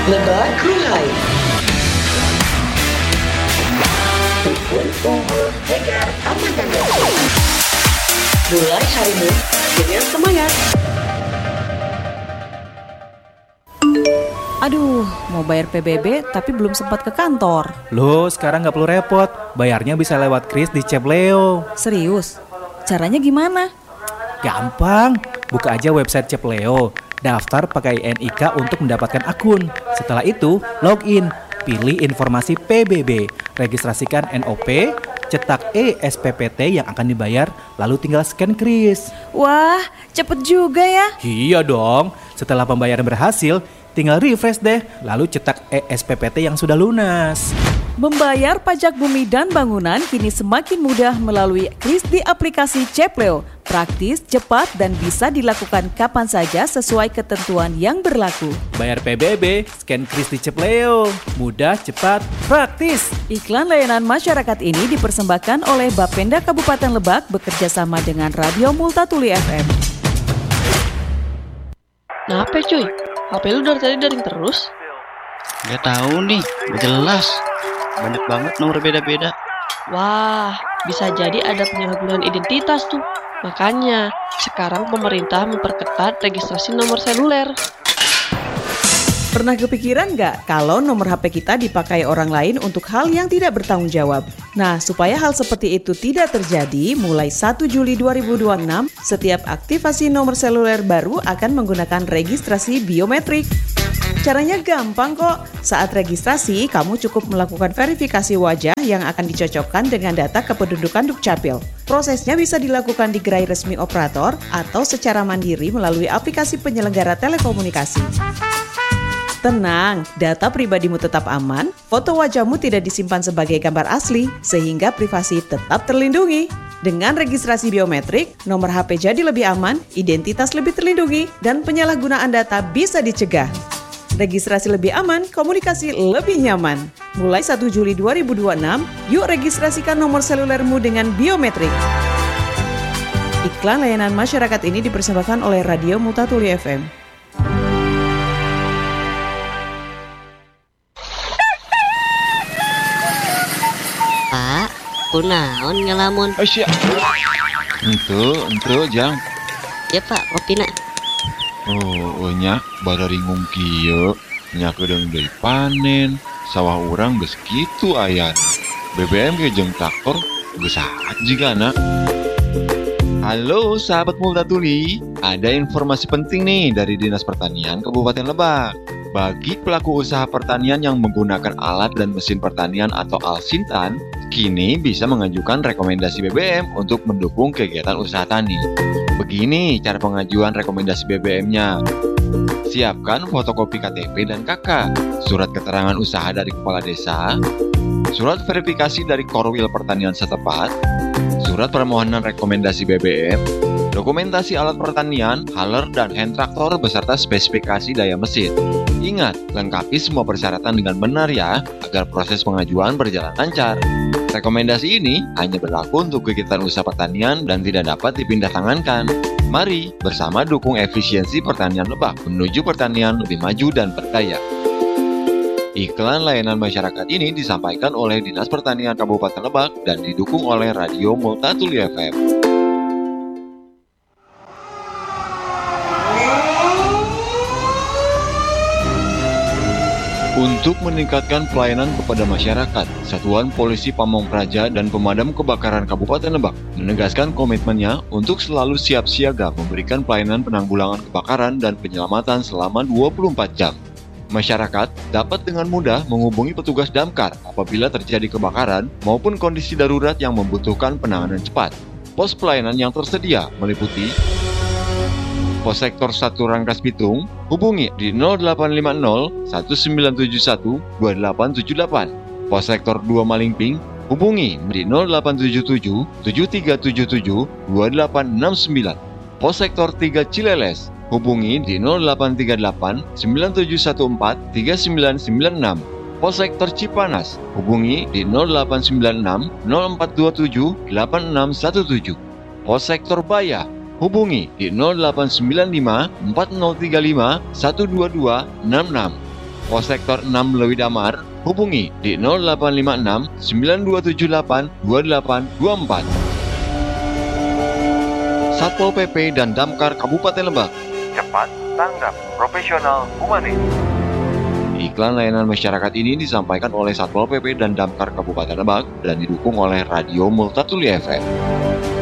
Lebak Ruhai. Mulai harimu dengan semangat. Aduh, mau bayar PBB tapi belum sempat ke kantor. Loh, sekarang nggak perlu repot. Bayarnya bisa lewat kris di Cepleo. Serius? Caranya gimana? Gampang, buka aja website Cepleo. Daftar pakai NIK untuk mendapatkan akun. Setelah itu, login. Pilih informasi PBB, registrasikan NOP, cetak SPPT yang akan dibayar, lalu tinggal scan kris. Wah, cepet juga ya. Iya dong, setelah pembayaran berhasil, tinggal refresh deh, lalu cetak SPPT yang sudah lunas. Membayar pajak bumi dan bangunan kini semakin mudah melalui kris di aplikasi Cepleo. Praktis, cepat, dan bisa dilakukan kapan saja sesuai ketentuan yang berlaku. Bayar PBB, scan kris di Cepleo. Mudah, cepat, praktis. Iklan layanan masyarakat ini dipersembahkan oleh Bapenda Kabupaten Lebak bekerjasama dengan Radio Multatuli FM. Kenapa cuy? HP lu dari tadi daring terus? Gak tahu nih, gak jelas. Banyak banget nomor beda-beda. Wah, bisa jadi ada penyalahgunaan identitas tuh. Makanya, sekarang pemerintah memperketat registrasi nomor seluler. Pernah kepikiran nggak kalau nomor HP kita dipakai orang lain untuk hal yang tidak bertanggung jawab? Nah, supaya hal seperti itu tidak terjadi, mulai 1 Juli 2026, setiap aktivasi nomor seluler baru akan menggunakan registrasi biometrik. Caranya gampang kok. Saat registrasi, kamu cukup melakukan verifikasi wajah yang akan dicocokkan dengan data kependudukan Dukcapil. Prosesnya bisa dilakukan di gerai resmi operator atau secara mandiri melalui aplikasi penyelenggara telekomunikasi. Tenang, data pribadimu tetap aman, foto wajahmu tidak disimpan sebagai gambar asli, sehingga privasi tetap terlindungi. Dengan registrasi biometrik, nomor HP jadi lebih aman, identitas lebih terlindungi, dan penyalahgunaan data bisa dicegah. Registrasi lebih aman, komunikasi lebih nyaman. Mulai 1 Juli 2026, yuk registrasikan nomor selulermu dengan biometrik. Iklan layanan masyarakat ini dipersembahkan oleh Radio Multatuli FM. Pak, kunaon ngelamun? Asya. Ente jang. Ya Pak, kopi nak. Oh, nya bararingung kieu, nya kedeung deui panen, sawah urang geus kitu aya. BBM ge jeung traktor geus sajigana. Halo sahabat Multatuli, ada informasi penting nih dari Dinas Pertanian Kabupaten Lebak. Bagi pelaku usaha pertanian yang menggunakan alat dan mesin pertanian atau Alsintan, kini bisa mengajukan rekomendasi BBM untuk mendukung kegiatan usaha tani. Begini cara pengajuan rekomendasi BBM-nya. Siapkan fotokopi KTP dan KK, surat keterangan usaha dari kepala desa, surat verifikasi dari Korwil Pertanian setempat, surat permohonan rekomendasi BBM, dokumentasi alat pertanian, haler dan hand traktor beserta spesifikasi daya mesin. Ingat, lengkapi semua persyaratan dengan benar ya, agar proses pengajuan berjalan lancar. Rekomendasi ini hanya berlaku untuk kegiatan usaha pertanian dan tidak dapat dipindah tangankan. Mari bersama dukung efisiensi pertanian Lebak menuju pertanian lebih maju dan berdaya. Iklan layanan masyarakat ini disampaikan oleh Dinas Pertanian Kabupaten Lebak dan didukung oleh Radio Multatuli FM. Untuk meningkatkan pelayanan kepada masyarakat, Satuan Polisi Pamong Praja dan Pemadam Kebakaran Kabupaten Lebak menegaskan komitmennya untuk selalu siap siaga memberikan pelayanan penanggulangan kebakaran dan penyelamatan selama 24 jam. Masyarakat dapat dengan mudah menghubungi petugas damkar apabila terjadi kebakaran maupun kondisi darurat yang membutuhkan penanganan cepat. Pos pelayanan yang tersedia meliputi Pos Sektor 1 Rangkas Bitung, hubungi di 0850 1971 2878. Pos Sektor 2 Malingping, hubungi di 0877 7377 2869. Pos Sektor 3 Cileles, hubungi di 0838 9714 3996. Pos Sektor Cipanas, hubungi di 0896 0427 8617. Pos Sektor Baya, hubungi di 0895 4035 12266. Pos Sektor 6 Lewi Damar, hubungi di 0856 9278 2824. Satpol PP dan Damkar Kabupaten Lebak. Cepat, tanggap, profesional, humanis. Iklan layanan masyarakat ini disampaikan oleh Satpol PP dan Damkar Kabupaten Lebak dan didukung oleh Radio Multatuli FM.